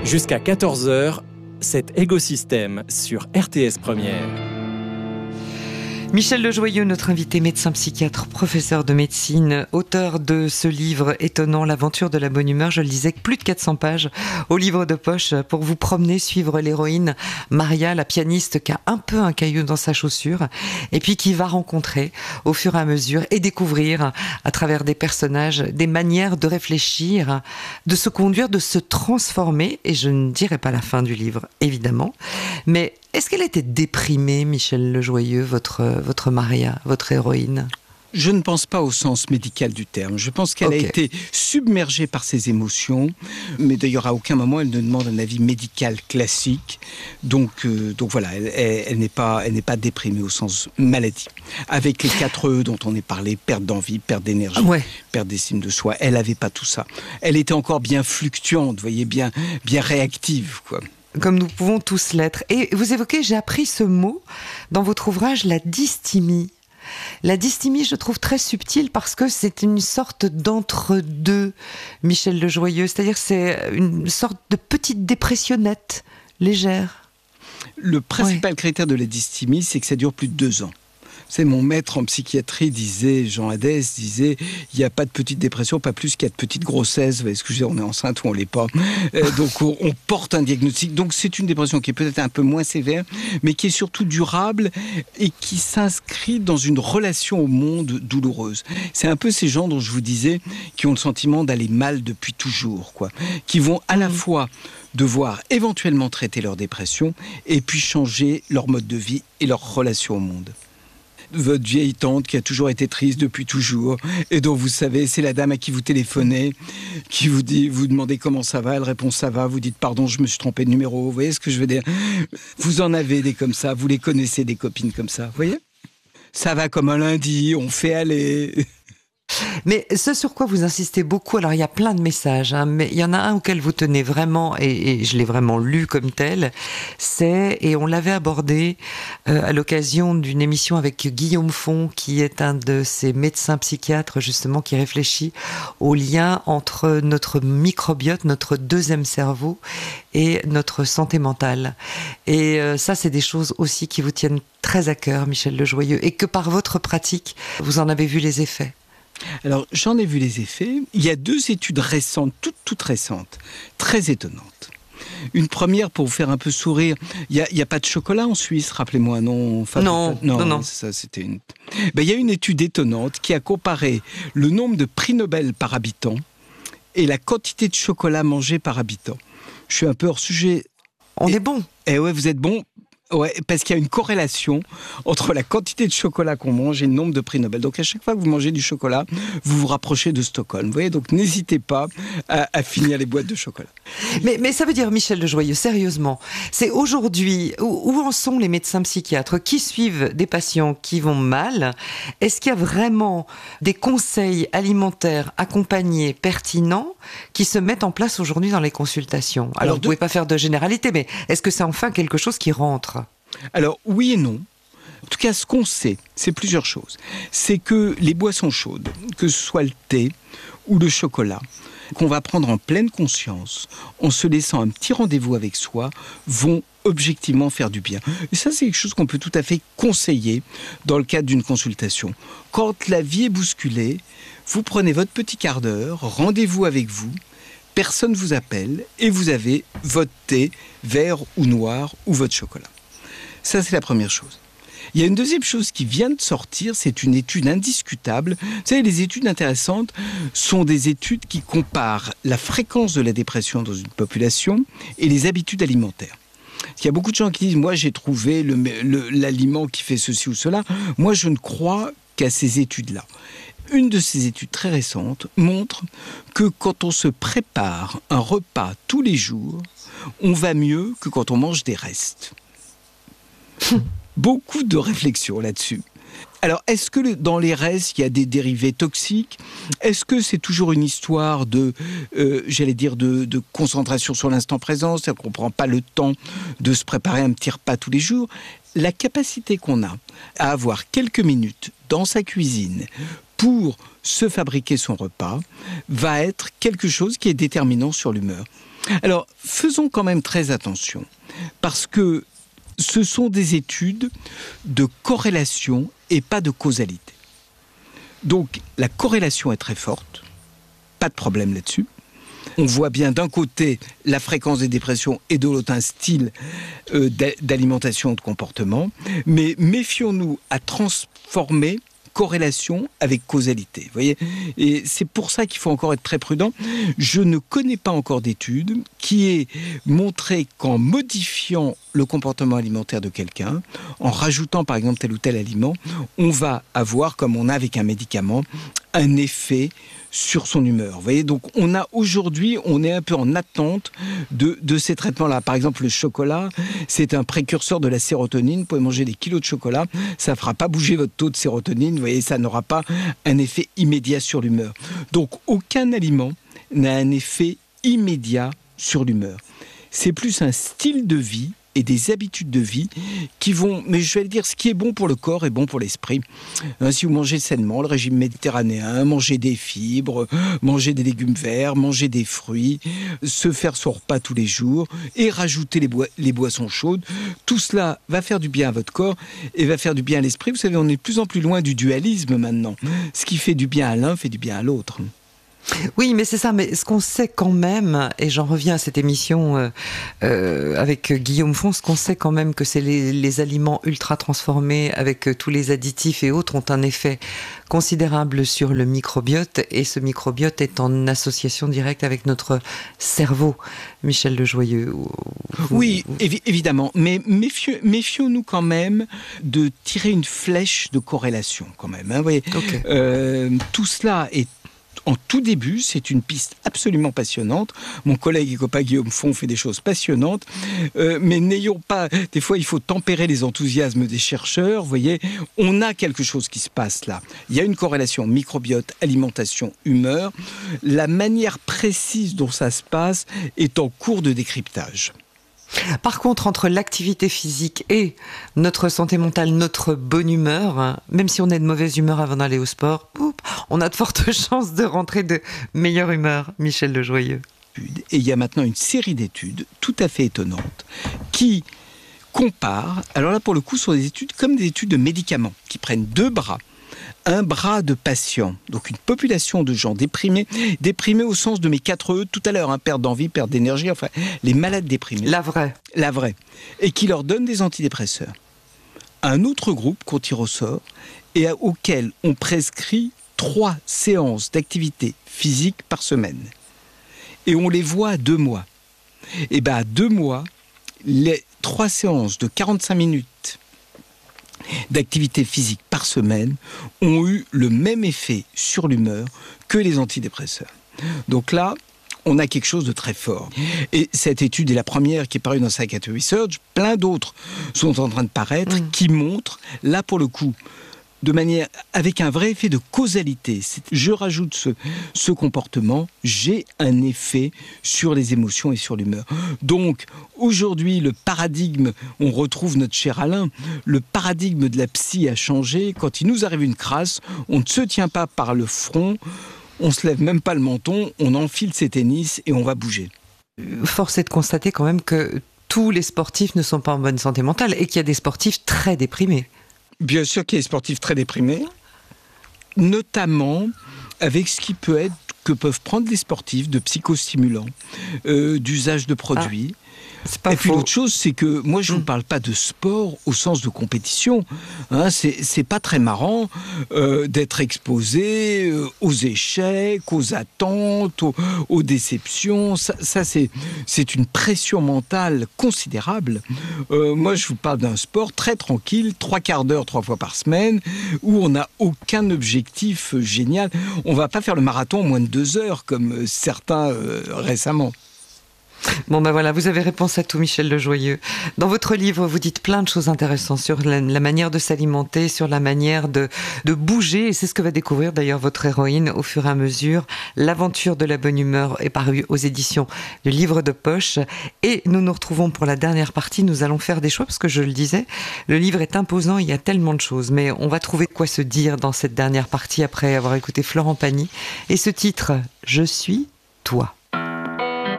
Jusqu'à 14h, c'est Égosystème sur RTS Première. Michel Lejoyeux, notre invité, médecin psychiatre, professeur de médecine, auteur de ce livre étonnant, L'aventure de la bonne humeur. Je le disais, plus de 400 pages au livre de poche pour vous promener, suivre l'héroïne Maria, la pianiste qui a un peu un caillou dans sa chaussure et puis qui va rencontrer au fur et à mesure et découvrir à travers des personnages des manières de réfléchir, de se conduire, de se transformer. Et je ne dirai pas la fin du livre, évidemment, mais est-ce qu'elle était déprimée, Michel Lejoyeux, votre Maria, votre héroïne ? Je ne pense pas au sens médical du terme. Je pense qu'elle a été submergée par ses émotions, mais d'ailleurs à aucun moment elle ne demande un avis médical classique. Donc voilà, elle n'est pas déprimée au sens maladie. Avec les 4 E dont on est parlé, perte d'envie, perte d'énergie, perte d'estime de soi, elle n'avait pas tout ça. Elle était encore bien fluctuante, vous voyez, bien réactive, quoi. Comme nous pouvons tous l'être. Et vous évoquez, j'ai appris ce mot dans votre ouvrage, la dysthymie. La dysthymie, je trouve très subtile parce que c'est une sorte d'entre-deux, Michel Lejoyeux. C'est-à-dire c'est une sorte de petite dépressionnette légère. Le principal critère de la dysthymie, c'est que ça dure plus de 2 ans. C'est mon maître en psychiatrie Jean Hadès disait, il n'y a pas de petite dépression, pas plus qu'il y a de petite grossesse. Vous voyez ce que je veux dire, on est enceinte ou on ne l'est pas. Donc on porte un diagnostic. Donc c'est une dépression qui est peut-être un peu moins sévère, mais qui est surtout durable et qui s'inscrit dans une relation au monde douloureuse. C'est un peu ces gens dont je vous disais, qui ont le sentiment d'aller mal depuis toujours, quoi. Qui vont à la fois devoir éventuellement traiter leur dépression et puis changer leur mode de vie et leur relation au monde. Votre vieille tante qui a toujours été triste depuis toujours et dont vous savez, c'est la dame à qui vous téléphonez, qui vous demandez comment ça va, elle répond ça va, vous dites pardon, je me suis trompé de numéro, vous voyez ce que je veux dire ? Vous en avez des comme ça, vous les connaissez des copines comme ça, vous voyez ? Ça va comme un lundi, on fait aller... Mais ce sur quoi vous insistez beaucoup, alors il y a plein de messages, mais il y en a un auquel vous tenez vraiment, et je l'ai vraiment lu comme tel, et on l'avait abordé à l'occasion d'une émission avec Guillaume Font, qui est un de ces médecins psychiatres justement qui réfléchit au lien entre notre microbiote, notre deuxième cerveau, et notre santé mentale. Et ça, c'est des choses aussi qui vous tiennent très à cœur, Michel Lejoyeux, et que par votre pratique, vous en avez vu les effets. Alors, j'en ai vu les effets. Il y a 2 études récentes, toutes récentes, très étonnantes. Une première, pour vous faire un peu sourire, il y a pas de chocolat en Suisse, rappelez-moi, non. Non. Ça, c'était une... il y a une étude étonnante qui a comparé le nombre de prix Nobel par habitant et la quantité de chocolat mangé par habitant. Je suis un peu hors sujet. On est bon. Eh ouais, vous êtes bon. Ouais, parce qu'il y a une corrélation entre la quantité de chocolat qu'on mange et le nombre de prix Nobel. Donc à chaque fois que vous mangez du chocolat, vous vous rapprochez de Stockholm. Vous voyez, donc n'hésitez pas à finir les boîtes de chocolat. Mais ça veut dire, Michel Lejoyeux, sérieusement, c'est aujourd'hui, où en sont les médecins psychiatres qui suivent des patients qui vont mal? Est-ce qu'il y a vraiment des conseils alimentaires accompagnés, pertinents, qui se mettent en place aujourd'hui dans les consultations? Alors vous ne pouvez pas faire de généralité, mais est-ce que c'est enfin quelque chose qui rentre? Alors, oui et non. En tout cas, ce qu'on sait, c'est plusieurs choses. C'est que les boissons chaudes, que ce soit le thé ou le chocolat, qu'on va prendre en pleine conscience, en se laissant un petit rendez-vous avec soi, vont objectivement faire du bien. Et ça, c'est quelque chose qu'on peut tout à fait conseiller dans le cadre d'une consultation. Quand la vie est bousculée, vous prenez votre petit quart d'heure, rendez-vous avec vous, personne ne vous appelle et vous avez votre thé, vert ou noir, ou votre chocolat. Ça, c'est la première chose. Il y a une deuxième chose qui vient de sortir, c'est une étude indiscutable. Vous savez, les études intéressantes sont des études qui comparent la fréquence de la dépression dans une population et les habitudes alimentaires. Il y a beaucoup de gens qui disent « moi j'ai trouvé l'aliment qui fait ceci ou cela ». Moi je ne crois qu'à ces études-là. Une de ces études très récentes montre que quand on se prépare un repas tous les jours, on va mieux que quand on mange des restes. Beaucoup de réflexions là-dessus. Alors, est-ce que dans les restes, il y a des dérivés toxiques ? Est-ce que c'est toujours une histoire de concentration sur l'instant présent ? C'est-à-dire qu'on ne prend pas le temps de se préparer un petit repas tous les jours. La capacité qu'on a à avoir quelques minutes dans sa cuisine pour se fabriquer son repas va être quelque chose qui est déterminant sur l'humeur. Alors, faisons quand même très attention, parce que ce sont des études de corrélation et pas de causalité. Donc, la corrélation est très forte, pas de problème là-dessus. On voit bien d'un côté la fréquence des dépressions et de l'autre un style d'alimentation, de comportement, mais méfions-nous à transformer corrélation avec causalité. Vous voyez ? Et c'est pour ça qu'il faut encore être très prudent. Je ne connais pas encore d'étude qui ait montré qu'en modifiant le comportement alimentaire de quelqu'un, en rajoutant par exemple tel ou tel aliment, on va avoir, comme on a avec un médicament, un effet sur son humeur. Vous voyez, donc aujourd'hui, on est un peu en attente de ces traitements-là. Par exemple, le chocolat, c'est un précurseur de la sérotonine. Vous pouvez manger des kilos de chocolat, ça ne fera pas bouger votre taux de sérotonine. Vous voyez, ça n'aura pas un effet immédiat sur l'humeur. Donc, aucun aliment n'a un effet immédiat sur l'humeur. C'est plus un style de vie et des habitudes de vie qui vont, mais je vais le dire, ce qui est bon pour le corps est bon pour l'esprit. Si vous mangez sainement, le régime méditerranéen, manger des fibres, manger des légumes verts, manger des fruits, se faire son repas tous les jours et rajouter les boissons chaudes, tout cela va faire du bien à votre corps et va faire du bien à l'esprit. Vous savez, on est de plus en plus loin du dualisme maintenant. Ce qui fait du bien à l'un fait du bien à l'autre. Oui, mais c'est ça. Mais ce qu'on sait quand même, et j'en reviens à cette émission avec Guillaume Font, ce qu'on sait quand même que c'est les aliments ultra transformés avec tous les additifs et autres ont un effet considérable sur le microbiote, et ce microbiote est en association directe avec notre cerveau. Michel Lejoyeux. Oui, évidemment, mais méfions-nous quand même de tirer une flèche de corrélation quand même. Hein, vous voyez, okay. Tout cela est en tout début, c'est une piste absolument passionnante. Mon collègue et copain Guillaume Font fait des choses passionnantes, mais n'ayons pas... Des fois, il faut tempérer les enthousiasmes des chercheurs. Vous voyez, on a quelque chose qui se passe là. Il y a une corrélation microbiote, alimentation, humeur. La manière précise dont ça se passe est en cours de décryptage. Par contre, entre l'activité physique et notre santé mentale, notre bonne humeur, même si on est de mauvaise humeur avant d'aller au sport, on a de fortes chances de rentrer de meilleure humeur, Michel Lejoyeux. Et il y a maintenant une série d'études tout à fait étonnantes qui comparent, alors là pour le coup, ce sont des études comme des études de médicaments, qui prennent deux bras. Un bras de patients, donc une population de gens déprimés au sens de mes 4 E tout à l'heure, hein, perte d'envie, perte d'énergie, enfin, les malades déprimés. La vraie. Et qui leur donne des antidépresseurs. Un autre groupe qu'on tire au sort et auquel on prescrit 3 séances d'activité physique par semaine. Et on les voit à 2 mois. Et bien à 2 mois, les 3 séances de 45 minutes d'activité physique par semaine ont eu le même effet sur l'humeur que les antidépresseurs. Donc là, on a quelque chose de très fort. Et cette étude est la première qui est parue dans Psychiatry Research. Plein d'autres sont en train de paraître qui montrent, là pour le coup, de manière, avec un vrai effet de causalité. Je rajoute ce comportement, j'ai un effet sur les émotions et sur l'humeur. Donc, aujourd'hui, le paradigme, on retrouve notre cher Alain, le paradigme de la psy a changé. Quand il nous arrive une crasse, on ne se tient pas par le front, on se lève même pas le menton, on enfile ses tennis et on va bouger. Force est de constater quand même que tous les sportifs ne sont pas en bonne santé mentale et qu'il y a des sportifs très déprimés. Bien sûr qu'il y a des sportifs très déprimés, notamment avec ce qui peut être que peuvent prendre les sportifs de psychostimulants, d'usage de produits. Et puis l'autre chose, c'est que moi je ne vous parle pas de sport au sens de compétition. Hein, c'est pas très marrant d'être exposé aux échecs, aux attentes, aux déceptions. Ça c'est une pression mentale considérable. Moi je vous parle d'un sport très tranquille, 3/4 d'heure 3 fois par semaine, où on n'a aucun objectif génial. On va pas faire le marathon en moins de 2 heures comme certains récemment. Bon ben voilà, vous avez réponse à tout, Michel Lejoyeux. Dans votre livre, vous dites plein de choses intéressantes sur la manière de s'alimenter, sur la manière de bouger, et c'est ce que va découvrir d'ailleurs votre héroïne au fur et à mesure. L'aventure de la bonne humeur est parue aux éditions du Livre de Poche, et nous nous retrouvons pour la dernière partie. Nous allons faire des choix, parce que je le disais, le livre est imposant, il y a tellement de choses, mais on va trouver quoi se dire dans cette dernière partie après avoir écouté Florent Pagny, et ce titre, Je suis toi.